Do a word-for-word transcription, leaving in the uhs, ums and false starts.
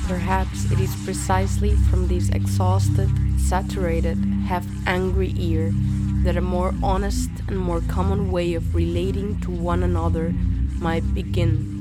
Perhaps it is precisely from this exhausted, saturated, half angry ear that a more honest and more common way of relating to one another might begin.